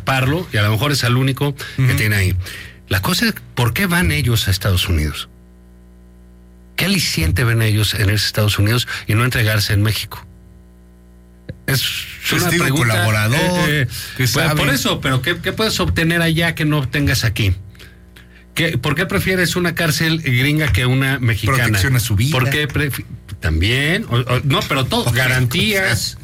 taparlo y a lo mejor es el único que tiene ahí. La cosa es, ¿por qué van ellos a Estados Unidos? ¿Qué aliciente ven ellos en esos Estados Unidos y no entregarse en México? Es una pregunta, colaborador. Por eso, pero ¿qué puedes obtener allá que no obtengas aquí? ¿Por qué prefieres una cárcel gringa que una mexicana? Protección a su vida. ¿Por qué también? No, pero todo. Garantías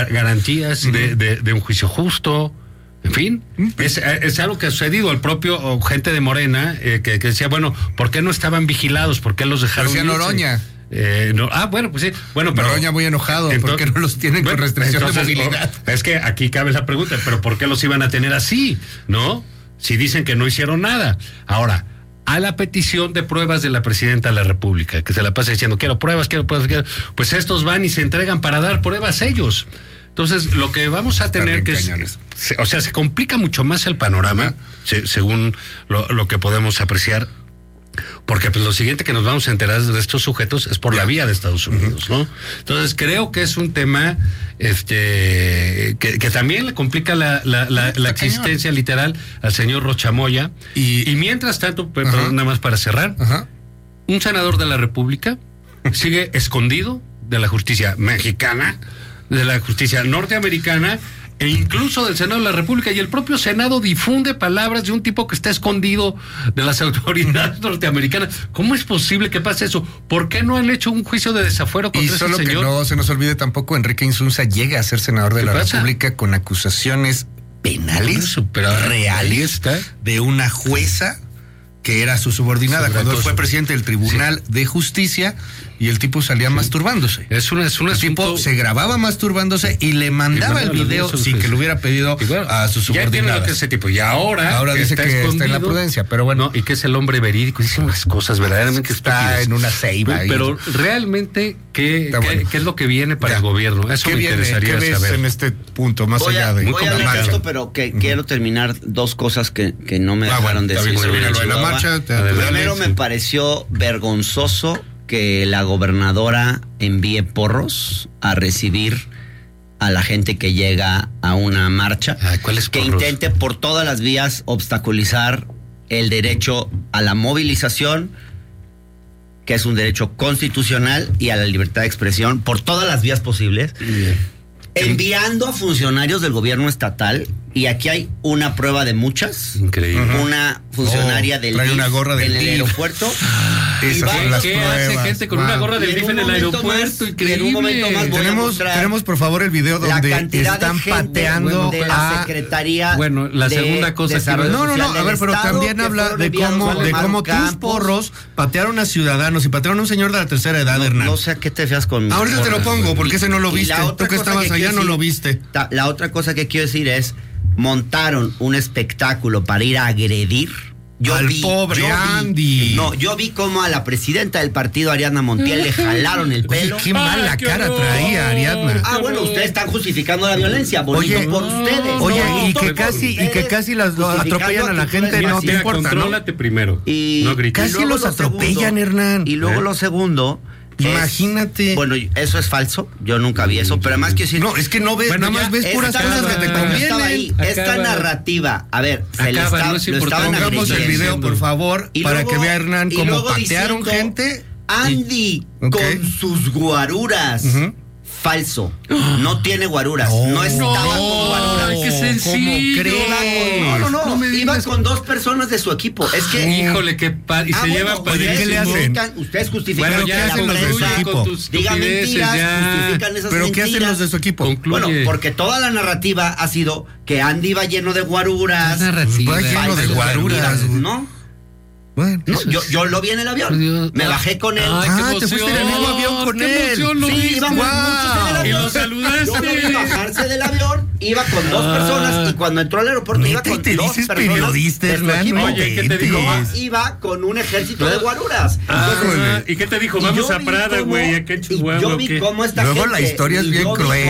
de un juicio justo. En fin, es algo que ha sucedido. El propio gente de Morena que decía, bueno, ¿por qué no estaban vigilados? ¿Por qué los dejaron irse? Noroña. Bueno, pues sí. Bueno, pero Noroña muy enojado, ¿por qué no los tienen con restricción de movilidad? Es que aquí cabe la pregunta, pero ¿por qué los iban a tener así? ¿No? Si dicen que no hicieron nada. Ahora, a la petición de pruebas de la presidenta de la República, que se la pasa diciendo, quiero pruebas, pues estos van y se entregan para dar pruebas ellos. Entonces, lo que vamos a tener que se complica mucho más el panorama, según lo que podemos apreciar, porque pues lo siguiente que nos vamos a enterar de estos sujetos es por la vía de Estados Unidos, ¿no? Entonces, creo que es un tema que también le complica la existencia literal al señor Rocha Moya. Y mientras tanto, perdón, nada más para cerrar, un senador de la República sigue escondido de la justicia mexicana, de la justicia norteamericana e incluso del Senado de la República, y el propio Senado difunde palabras de un tipo que está escondido de las autoridades norteamericanas. ¿Cómo es posible que pase eso? ¿Por qué no han hecho un juicio de desafuero contra ese señor? Y solo que no se nos olvide tampoco, Enrique Insunza llega a ser senador de la República con acusaciones penales reales de una jueza que era su subordinada cuando fue presidente del Tribunal de Justicia, y el tipo salía masturbándose. El tipo se grababa masturbándose y le mandaba el video sin que lo hubiera pedido a su subordinada. Ya tiene lo que es ese tipo, y ahora dice que está en la prudencia, pero bueno. No, y que es el hombre verídico, dice unas cosas verdaderamente está en una ceiba. Pero realmente, ¿qué es lo que viene para el gobierno? Eso me interesaría saber. ¿Qué ves en este punto, más allá de... Voy a hablar de esto, pero quiero terminar dos cosas que no me dejaron decir. Primero, me pareció vergonzoso que la gobernadora envíe porros a recibir a la gente que llega a una marcha. ¿Cuáles que porros? Intente por todas las vías obstaculizar el derecho a la movilización, que es un derecho constitucional, y a la libertad de expresión por todas las vías posibles. Enviando a funcionarios del gobierno estatal, y aquí hay una prueba de muchas. Increíble. Una funcionaria del DIF una gorra del en el aeropuerto. ¿Qué hace gente con una gorra del DIF en el aeropuerto? Increíble. En un momento más tenemos por favor el video donde están pateando de la Secretaría la segunda cosa a ver, pero también habla de cómo tus porros patearon a ciudadanos y patearon a un señor de la tercera edad, Hernán. No sé a qué te fías con mi ahorita te lo pongo, porque ese no lo viste. Tú que estabas allá no lo viste. La otra cosa que quiero decir es, montaron un espectáculo para ir a agredir pobre Andy. Yo vi cómo a la presidenta del partido, Ariadna Montiel, le jalaron el pelo. Oye, qué mala cara traía Ariadna. Bueno, ustedes están justificando la violencia, bonito por ustedes. Oye, y que casi las atropellan a la gente, no te importa, contrólate primero. No grites. Casi los atropellan, Hernán. Y luego lo segundo... Imagínate. Bueno, eso es falso. Yo nunca vi eso, pero además quiero decir. No, es que no ves, nada más ves puras cosas que te convienen. Esta narrativa, a ver, pongamos el video, por favor, para que vea Hernán cómo patearon gente. Andy con sus guaruras. Falso. No tiene guaruras. No estaba con guaruras. ¡Qué sencillo! No. Iba con dos personas de su equipo. Es que. Híjole, y se lleva para ¿qué le hacen? Ustedes justifican. Bueno, ¿qué hacen los de su equipo? Digan mentiras, justifican esas ¿pero mentiras. qué hacen los de su equipo? Bueno, porque toda la narrativa ha sido que Andy iba lleno de guaruras. Va lleno de guaruras, ¿no? Bueno, yo lo vi en el avión. Me bajé con él. Te fuiste en el mismo avión con él. Sí, íbamos muchos en el avión. Y lo saludaste. Yo lo vi bajarse del avión, iba con dos personas, y cuando entró al aeropuerto iba con dos personas. Periodista, Hernán. Oye, ¿qué te dijo? Iba con un ejército de guaruras. ¿Y qué te dijo? Vamos a Prada, güey, acá en Chihuahua. Yo vi cómo esta gente. Luego la historia es bien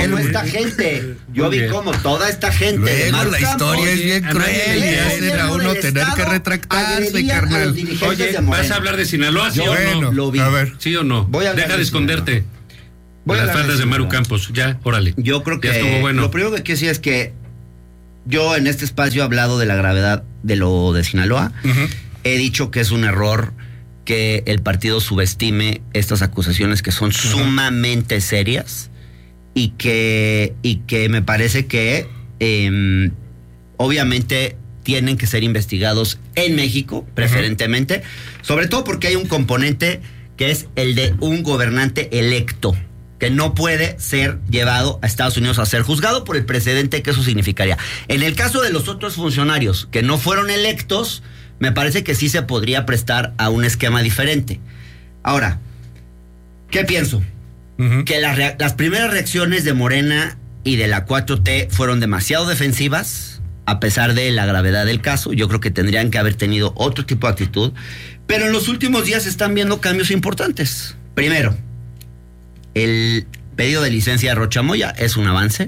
cruel. Yo vi cómo toda esta gente. Luego la historia es bien cruel y hacen a uno tener que retractarse, carnal. Oye, ¿vas a hablar de Sinaloa, sí o no? Lo vi. A ver. ¿Sí o no? Deja de esconderte. Las faldas de Maru Campos. Ya, órale. Yo creo que ya estuvo bueno. Lo primero que quiero decir es que yo en este espacio he hablado de la gravedad de lo de Sinaloa. He dicho que es un error que el partido subestime estas acusaciones que son sumamente serias y que me parece que obviamente tienen que ser investigados en México, preferentemente, sobre todo porque hay un componente que es el de un gobernante electo, que no puede ser llevado a Estados Unidos a ser juzgado por el precedente que eso significaría. En el caso de los otros funcionarios que no fueron electos, me parece que sí se podría prestar a un esquema diferente. Ahora, ¿qué pienso? Que las primeras reacciones de Morena y de la 4T fueron demasiado defensivas, a pesar de la gravedad del caso. Yo creo que tendrían que haber tenido otro tipo de actitud, pero en los últimos días se están viendo cambios importantes. Primero, el pedido de licencia de Rocha Moya es un avance.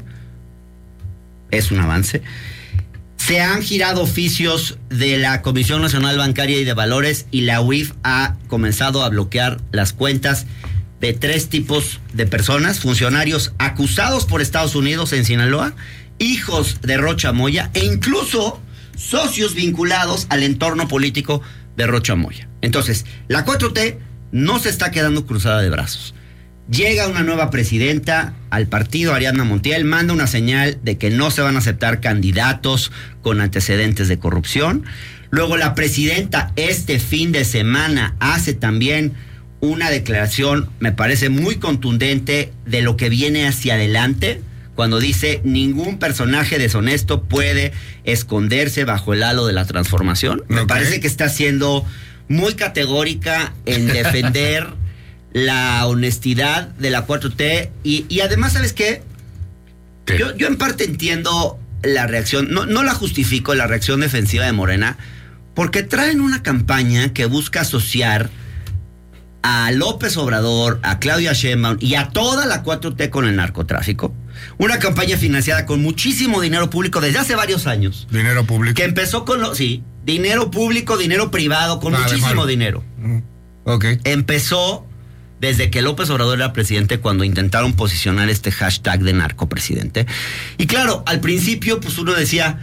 Se han girado oficios de la Comisión Nacional Bancaria y de Valores y la UIF ha comenzado a bloquear las cuentas de 3 tipos de personas: funcionarios acusados por Estados Unidos en Sinaloa, hijos de Rocha Moya e incluso socios vinculados al entorno político de Rocha Moya. Entonces, la 4T no se está quedando cruzada de brazos. Llega una nueva presidenta al partido, Ariadna Montiel, manda una señal de que no se van a aceptar candidatos con antecedentes de corrupción. Luego la presidenta este fin de semana hace también una declaración, me parece muy contundente, de lo que viene hacia adelante, cuando dice: ningún personaje deshonesto puede esconderse bajo el halo de la transformación. Me parece que está siendo muy categórica en defender la honestidad de la 4T y además, ¿sabes qué? Yo en parte entiendo la reacción, no la justifico, la reacción defensiva de Morena, porque traen una campaña que busca asociar a López Obrador, a Claudia Sheinbaum y a toda la 4T con el narcotráfico. Una campaña financiada con muchísimo dinero público desde hace varios años. ¿Dinero público? Que empezó con dinero público, dinero privado, con muchísimo dinero. Empezó desde que López Obrador era presidente, cuando intentaron posicionar este hashtag de narcopresidente. Y claro, al principio pues uno decía,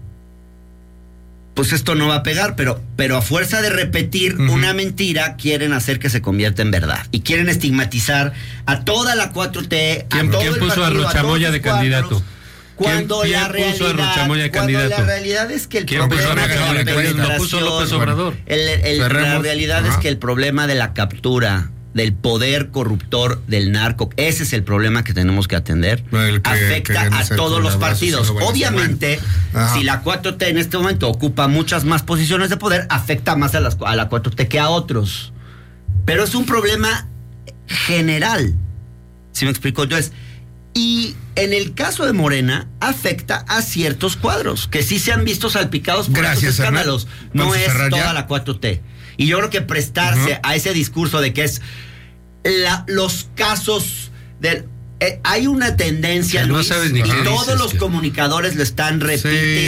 pues esto no va a pegar, pero a fuerza de repetir una mentira, quieren hacer que se convierta en verdad. Y quieren estigmatizar a toda la 4T, ¿Quién puso a Rocha Moya de candidato? Cuando la realidad es que el problema de la penetración, la realidad es que el problema de la captura del poder corruptor del narco, ese es el problema que tenemos que atender. Afecta a todos los partidos. Obviamente, si la 4T en este momento ocupa muchas más posiciones de poder, afecta más a la 4T que a otros. Pero es un problema general. ¿Sí me explico? Entonces, y en el caso de Morena, afecta a ciertos cuadros que sí se han visto salpicados por estos escándalos. No es toda la 4T. Y yo creo que prestarse a ese discurso de que es los casos del... hay una tendencia, Luis, y todos los comunicadores lo están repite,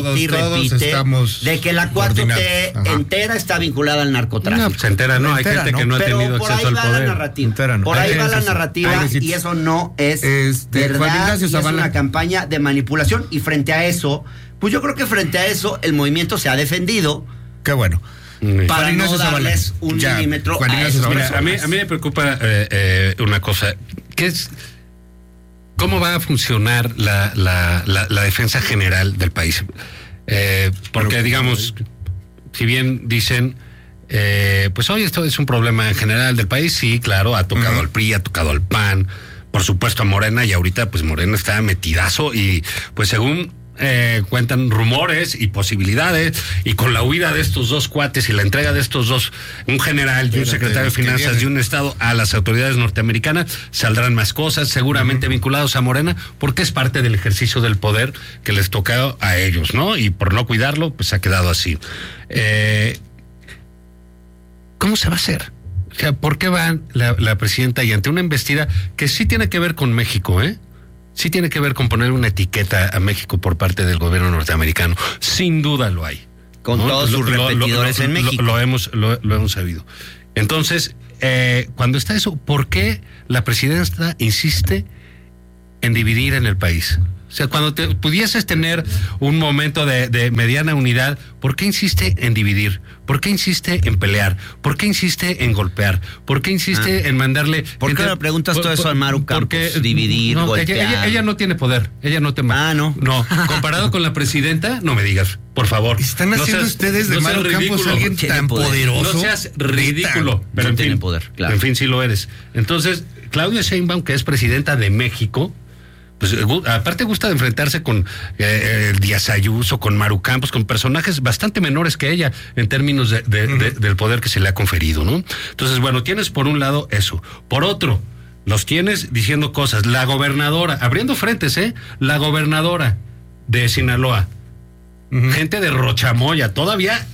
de que la 4T entera está vinculada al narcotráfico. No, se entera, no, hay gente que no ha tenido acceso al poder. Por ahí va la narrativa y eso no es verdad, y es una campaña de manipulación. Y frente a eso, pues yo creo que frente a eso el movimiento se ha defendido. Qué bueno. Para no darles un milímetro a esos. A mí me preocupa una cosa, que es cómo va a funcionar la defensa general del país. Porque, digamos, si bien dicen, pues hoy esto es un problema en general del país, sí, claro, ha tocado al PRI, ha tocado al PAN, por supuesto a Morena, y ahorita pues Morena está metidazo y pues según cuentan rumores y posibilidades, y con la huida de estos dos cuates y la entrega de estos dos, un general y un secretario de finanzas de un estado, a las autoridades norteamericanas, saldrán más cosas seguramente vinculados a Morena, porque es parte del ejercicio del poder que les toca a ellos, ¿no? Y por no cuidarlo, pues ha quedado así. ¿Cómo se va a hacer? O sea, ¿por qué va la presidenta y ante una embestida que sí tiene que ver con México, sí tiene que ver con poner una etiqueta a México por parte del gobierno norteamericano? Sin duda lo hay. Con todos sus repetidores en México. Lo hemos sabido. Entonces, cuando está eso, ¿por qué la presidenta insiste en dividir en el país? sea, cuando pudieses tener un momento de mediana unidad, ¿por qué insiste en dividir? ¿Por qué insiste en pelear? ¿Por qué insiste en golpear? ¿Por qué insiste en mandarle... ¿Por qué le preguntas todo eso a Maru Campos? Dividir, golpear. Ella no tiene poder. Ella no te... no. No, comparado con la presidenta, no me digas, por favor. Están haciendo ustedes de Maru Campos alguien tan poderoso. No seas ridículo. Pero en fin, poder, claro. En fin, sí lo eres. Entonces, Claudia Sheinbaum, que es presidenta de México, pues aparte gusta de enfrentarse con Díaz Ayuso, con Maru Campos, con personajes bastante menores que ella en términos del poder que se le ha conferido, ¿no? Entonces, bueno, tienes por un lado eso. Por otro, los tienes diciendo cosas. La gobernadora, abriendo frentes, la gobernadora de Sinaloa, gente de Rochamoya, todavía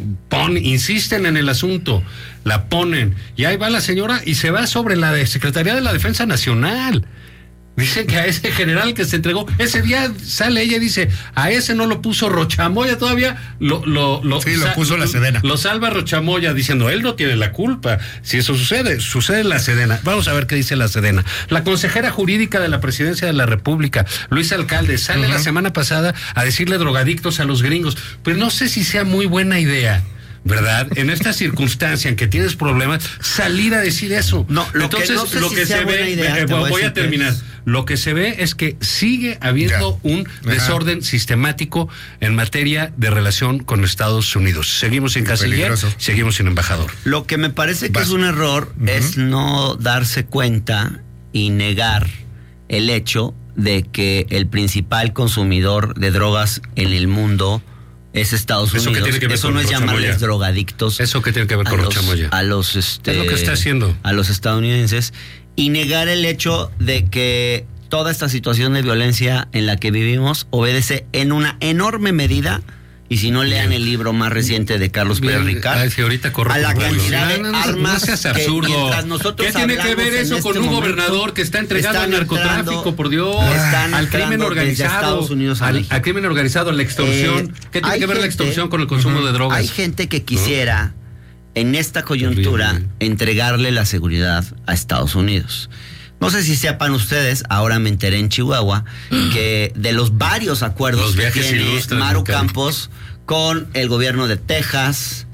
insisten en el asunto, la ponen, y ahí va la señora y se va sobre la Secretaría de la Defensa Nacional. Dicen que a ese general que se entregó, ese día sale ella y dice, a ese no lo puso Rochamoya, todavía lo puso la Sedena. Lo salva Rochamoya diciendo, él no tiene la culpa. Si eso sucede en la Sedena. Vamos a ver qué dice la Sedena. La consejera jurídica de la Presidencia de la República, Luis Alcalde, sale la semana pasada a decirle drogadictos a los gringos. Pues no sé si sea muy buena idea, ¿verdad? En esta circunstancia en que tienes problemas, salir a decir eso. No, entonces lo que se ve, voy a terminar. Lo que se ve es que sigue habiendo un desorden sistemático en materia de relación con Estados Unidos. Seguimos sin canciller, seguimos sin embajador. Lo que me parece que es un error es no darse cuenta y negar el hecho de que el principal consumidor de drogas en el mundo es Estados Unidos. Eso no es llamarles drogadictos. Eso que tiene que ver con Rochamoya. Es lo que está haciendo. A los estadounidenses. Y negar el hecho de que toda esta situación de violencia en la que vivimos obedece en una enorme medida, y si no lean el libro más reciente de Carlos Pérez Ricard, a la cantidad de armas. No seas absurdo. ¿Qué tiene que ver eso con un gobernador que está entregado al narcotráfico, por Dios? Al crimen organizado, al crimen organizado, la extorsión. ¿Qué tiene que ver la extorsión con el consumo de drogas? Hay gente que quisiera, en esta coyuntura, entregarle la seguridad a Estados Unidos. No sé si sepan ustedes, ahora me enteré en Chihuahua, que de los varios acuerdos que tiene Maru Campos con el gobierno de Texas,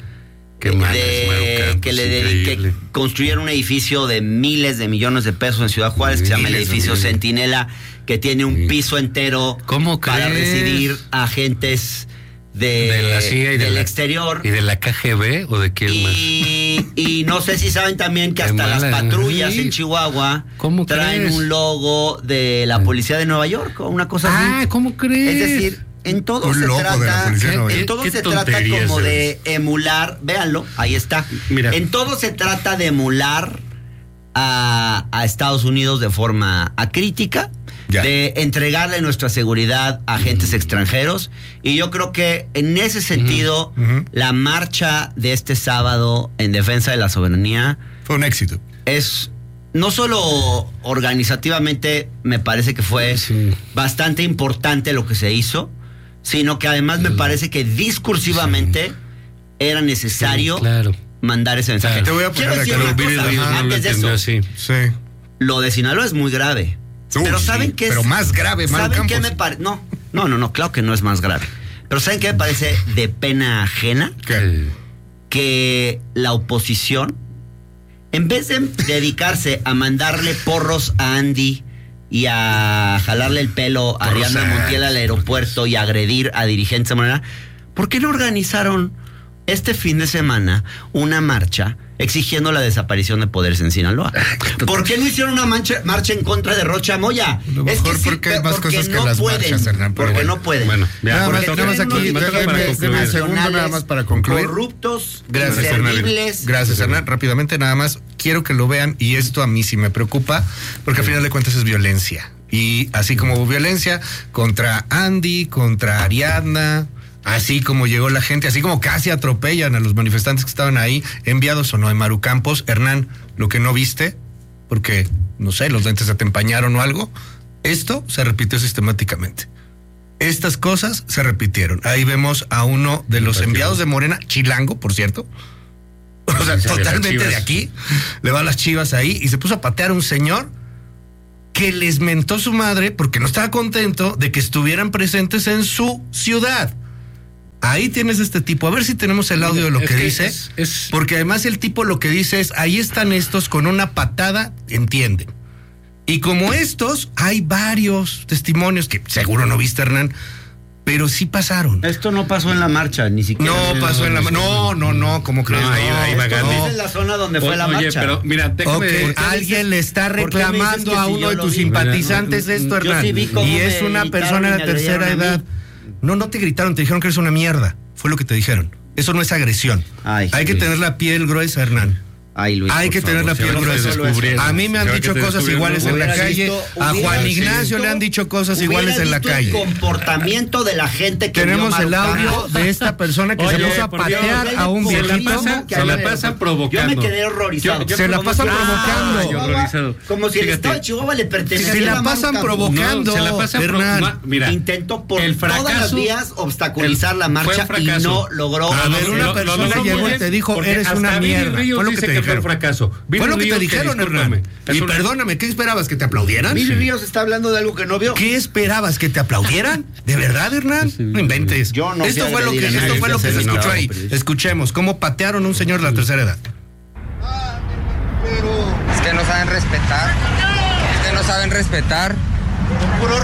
que construyeron un edificio de miles de millones de pesos en Ciudad Juárez, que se llama el edificio Centinela, que tiene un piso entero para recibir agentes de la CIA y del exterior. ¿Y de la KGB o de quién más? Y no sé si saben también que hasta las patrullas en Chihuahua traen un logo de la policía de Nueva York o una cosa así. ¿Cómo crees? Es decir, en todo se trata como de emular, véanlo, ahí está. Mira. En todo se trata de emular a Estados Unidos de forma acrítica, de entregarle nuestra seguridad a agentes extranjeros, y yo creo que en ese sentido la marcha de este sábado en defensa de la soberanía fue un éxito. Es no solo organizativamente, me parece que fue bastante importante lo que se hizo, sino que además me parece que discursivamente era necesario mandar ese mensaje. Te voy a poner antes de eso. Lo de Sinaloa es muy grave. Pero ¿saben qué es? Pero más grave, Maru Campos. ¿Saben qué me parece? No, claro que no es más grave. Pero ¿saben qué me parece de pena ajena? ¿Qué? Que la oposición, en vez de dedicarse a mandarle porros a Andy y a jalarle el pelo a Ariadna Montiel al aeropuerto y a agredir a dirigentes de manera, ¿por qué no organizaron este fin de semana una marcha exigiendo la desaparición de poderes en Sinaloa? ¿Por qué no hicieron una marcha en contra de Rochamoya? A lo mejor porque hay más cosas que las marchas, Hernán. Porque no pueden. Bueno, nada más para concluir. Corruptos, inservibles. Gracias, Hernán. Rápidamente, nada más, quiero que lo vean, y esto a mí sí me preocupa, porque al final de cuentas es violencia. Y así como hubo violencia contra Andy, contra Ariadna, así como llegó la gente, así como casi atropellan a los manifestantes que estaban ahí, enviados o no de Maru Campos. Hernán, lo que no viste, porque, no sé, los lentes se te empañaron o algo, esto se repitió sistemáticamente. Estas cosas se repitieron. Ahí vemos a uno de los enviados de Morena, chilango, por cierto, o sea, totalmente de aquí, le va a las Chivas ahí, y se puso a patear a un señor que les mentó su madre porque no estaba contento de que estuvieran presentes en su ciudad. Ahí tienes este tipo. A ver si tenemos el audio de lo que dice. Porque además el tipo lo que dice es, ahí están estos con una patada, entienden. Y como estos, hay varios testimonios que seguro no viste, Hernán, pero sí pasaron. Esto no pasó en la marcha, ni siquiera. No pasó en la marcha. No, ¿cómo crees? Ahí va Gandhi. Es en la zona donde fue la marcha. Pero mira, déjame. Alguien le está reclamando a uno de tus simpatizantes esto, Hernán. Y es una persona de la tercera edad. No te gritaron, te dijeron que eres una mierda. Fue lo que te dijeron. Eso no es agresión. Hay que tener la piel gruesa, Hernán. Luis, hay que tener la piel gruesa. A mí me han dicho cosas iguales en la calle. A Juan Ignacio le han dicho cosas iguales en la calle. El comportamiento de la gente que tenemos el audio de esta persona que se puso a patear a un viejito. Se la pasan provocando. Yo me quedé horrorizado. Se la pasan provocando. Como si el estado de Chihuahua le perteneciera. Se la pasan provocando. Se la pasan provocando. Mira, intentó por todas las vías obstaculizar la marcha y no logró. A ver, una persona llegó y te dijo, eres una mierda. Fue lo que te dijeron. Fue un fracaso. Fue lo que te dijeron, Hernán. Y perdóname, ¿qué esperabas? ¿Que te aplaudieran? Viri Ríos está hablando de algo que no vio. ¿Qué esperabas? ¿Que te aplaudieran? ¿De verdad, Hernán? No inventes. Esto fue lo que se escuchó ahí. Escuchemos cómo patearon a un señor de la tercera edad. Es que no saben respetar. Son puros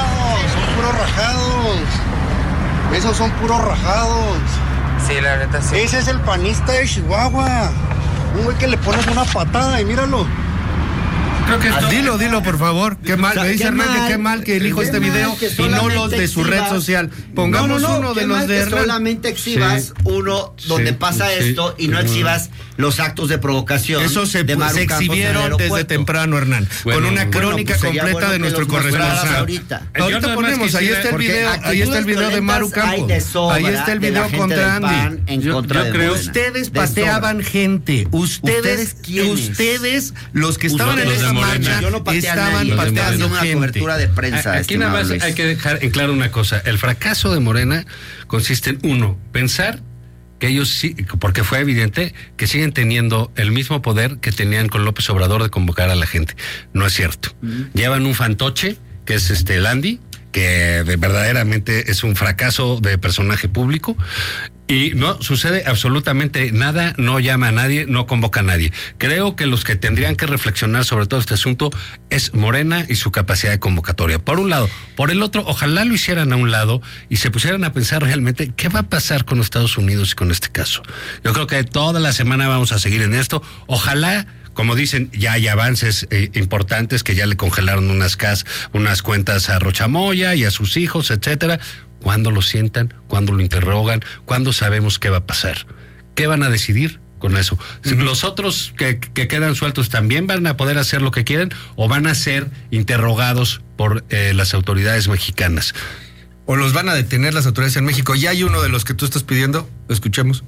rajados. Esos son puros rajados. Sí, la neta sí. Ese es el panista de Chihuahua. Un güey que le pones una patada y míralo. Creo que dilo por favor. Qué mal, me dice Hernán que qué mal que elijo este video y no los de su red social. Pongamos uno de los de Hernán. Solamente exhibas uno donde pasa esto y no exhibas los actos de provocación. Eso se exhibieron desde temprano, Hernán, con una crónica completa de nuestro corresponsal. Ahorita ponemos, ahí está el video de Maru Campos. Ahí está el video contra Andy. Yo creo ustedes pateaban gente. Ustedes los que estaban en esa marcha estaban pateando una cobertura de prensa. Aquí nada más hay que dejar en claro una cosa. El fracaso de Morena consiste en, uno, pensar que ellos sí, porque fue evidente que siguen teniendo el mismo poder que tenían con López Obrador de convocar a la gente. No es cierto. Llevan un fantoche, que es el Andy, que verdaderamente es un fracaso de personaje público. Y no sucede absolutamente nada, no llama a nadie, no convoca a nadie. Creo que los que tendrían que reflexionar sobre todo este asunto es Morena y su capacidad de convocatoria. Por un lado. Por el otro, ojalá lo hicieran a un lado y se pusieran a pensar realmente qué va a pasar con Estados Unidos y con este caso. Yo creo que toda la semana vamos a seguir en esto. Ojalá, como dicen, ya hay avances importantes, que ya le congelaron unas cuentas a Rochamoya y a sus hijos, etcétera. ¿Cuándo lo sientan? ¿Cuándo lo interrogan? ¿Cuándo sabemos qué va a pasar? ¿Qué van a decidir con eso? ¿Los otros que quedan sueltos también van a poder hacer lo que quieren o van a ser interrogados por las autoridades mexicanas? ¿O los van a detener las autoridades en México? Ya hay uno de los que tú estás pidiendo. Escuchemos.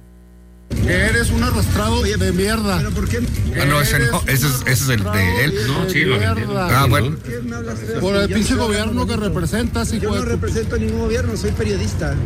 Eres un arrastrado de mierda. ¿Pero por qué? No, ese es el de él. No, sí, lo bueno. Por el pinche gobierno que representas, hijo. Yo no represento ningún gobierno, soy periodista.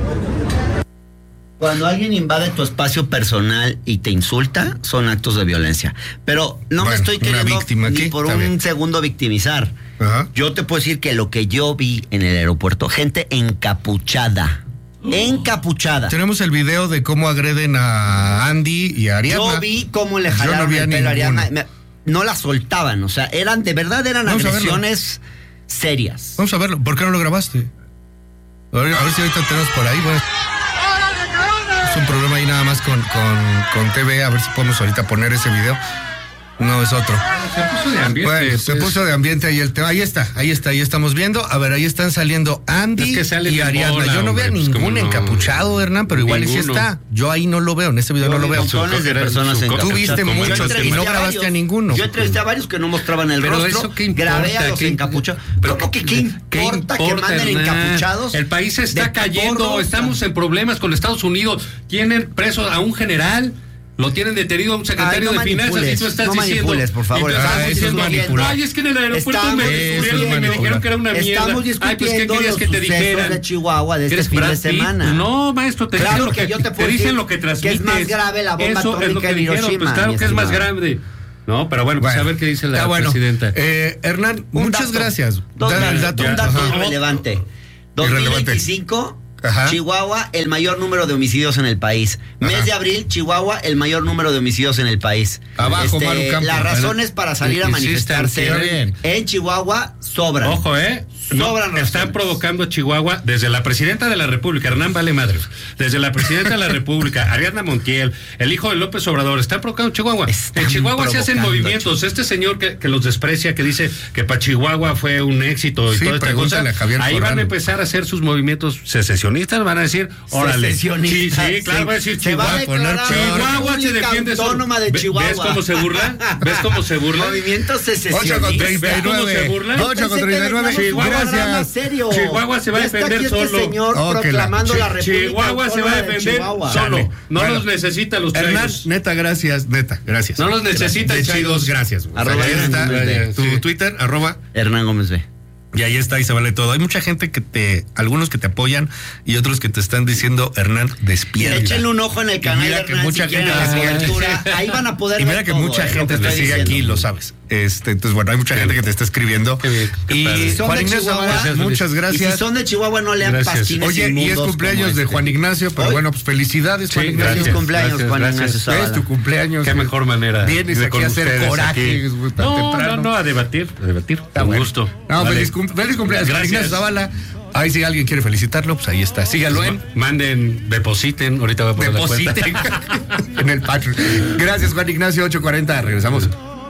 Cuando alguien invade tu espacio personal y te insulta, son actos de violencia. Pero no me estoy queriendo ni por un segundo victimizar. Ajá. Yo te puedo decir que lo que yo vi en el aeropuerto, gente encapuchada. Encapuchada. Tenemos el video de cómo agreden a Andy y a Ariadna. Yo vi cómo le jalaron el pelo a Ariadna. No la soltaban, o sea, eran agresiones serias. Vamos a verlo. ¿Por qué no lo grabaste? A ver si ahorita tenemos por ahí. Bueno, es un problema ahí nada más con TV. A ver si podemos ahorita poner ese video. No, es otro. Se puso de ambiente. Bueno, se puso de ambiente ahí el tema. Ahí estamos viendo. A ver, ahí están saliendo Andy y Ariadna. Yo no veo ningún encapuchado, Hernán, pero igual sí está. Yo ahí no lo veo, en este video no lo veo. Montones de personas encapuchadas. Tú viste muchos y no grabaste a ninguno. Yo entrevisté a varios que no mostraban el rostro. Pero eso qué importa. Grabé a los encapuchados. ¿Cómo que qué importa que manden encapuchados? El país está cayendo. Estamos en problemas con Estados Unidos. Tienen preso a un general. Lo tienen detenido a un secretario de finanzas y tú estás diciendo. Por favor. Ay, es que en el aeropuerto me dijeron que era una mierda. Estamos discutiendo pues, ¿qué querías que te dijeran? De Chihuahua de este fin de semana. No, maestro, te dicen lo que transmites. Que es más grave la bomba atómica en Hiroshima. Pues claro que es más grave. ¿no? Pero bueno, pues a ver qué dice la presidenta. Hernán, muchas gracias. Un dato irrelevante. 2025, Chihuahua, el mayor número de homicidios en el país. Mes de abril, Chihuahua, el mayor número de homicidios en el país. Abajo, Maru Campos. Las razones para salir a manifestarse en Chihuahua sobran. Ojo, están provocando a Chihuahua desde la presidenta de la República, Hernán Vale Madres, desde la presidenta de la República, Ariadna Montiel, el hijo de López Obrador, están provocando a Chihuahua. En Chihuahua se hacen movimientos. Este señor que los desprecia, que dice que para Chihuahua fue un éxito y toda esta cosa, ahí van a empezar a hacer sus movimientos secesionistas, van a decir, órale. Sí, claro, va a decir Chihuahua. Chihuahua se defiende autónoma de Chihuahua. ¿Ves cómo se burla? ¿Ves cómo se burla? Movimiento secesionista. 8:39. ¿Cómo se burla? 8:39. Gracias. Chihuahua se va a defender solo. Señor proclamando la República. Chihuahua se va a defender solo. No los necesita los Hernán, neta, gracias. No los necesita, chicos. Gracias. Ahí está tu Twitter, Hernán Gómez B. Y ahí está, y se vale todo. Hay mucha gente algunos que te apoyan y otros que te están diciendo, Hernán, despierta. Échenle un ojo en el canal, mira, Hernán, que mucha gente ahí van a poder y mira que todo, mucha gente te sigue aquí, lo sabes. Entonces, bueno, hay mucha gente que te está escribiendo. Y Juan Ignacio, muchas gracias. Y si son de Chihuahua, no lean pastines. Oye, y es cumpleaños de Juan Ignacio, pero bueno, pues felicidades, Juan Ignacio. Feliz cumpleaños, Juan Ignacio. Es tu cumpleaños. Qué mejor manera. Vienes aquí a hacer coraje. No, a debatir. Con gusto. No, feliz cumpleaños, Juan Ignacio Zavala. Ahí si alguien quiere felicitarlo, pues ahí está. Sígalo depositen, ahorita voy a poner la cuenta. En el Patreon. Gracias, Juan Ignacio, 8:40, regresamos.